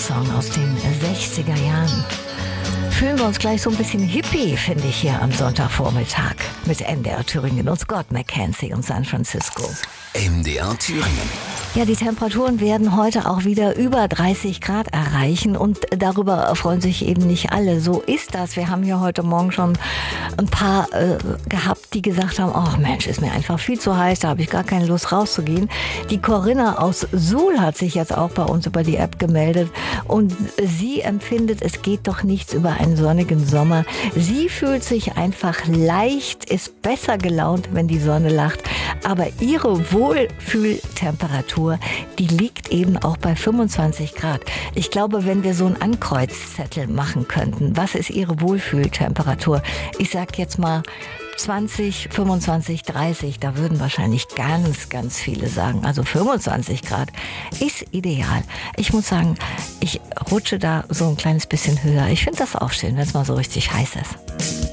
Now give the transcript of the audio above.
Song aus den 60er Jahren. Fühlen wir uns gleich so ein bisschen hippie, finde ich, hier am Sonntagvormittag mit NDR Thüringen und Scott McKenzie und San Francisco. NDR Thüringen. Ja, die Temperaturen werden heute auch wieder über 30 Grad erreichen und darüber freuen sich eben nicht alle. So ist das. Wir haben hier heute Morgen schon ein paar gehabt, die gesagt haben, ach Mensch, ist mir einfach viel zu heiß, da habe ich gar keine Lust rauszugehen. Die Corinna aus Suhl hat sich jetzt auch bei uns über die App gemeldet und sie empfindet, es geht doch nichts über einen sonnigen Sommer. Sie fühlt sich einfach leicht, ist besser gelaunt, wenn die Sonne lacht, aber ihre Wohlfühltemperatur, die liegt eben auch bei 25 Grad. Ich glaube, wenn wir so einen Ankreuzzettel machen könnten, was ist Ihre Wohlfühltemperatur? Ich sag jetzt mal 20, 25, 30, da würden wahrscheinlich ganz, ganz viele sagen. Also 25 Grad ist ideal. Ich muss sagen, ich rutsche da so ein kleines bisschen höher. Ich finde das auch schön, wenn es mal so richtig heiß ist.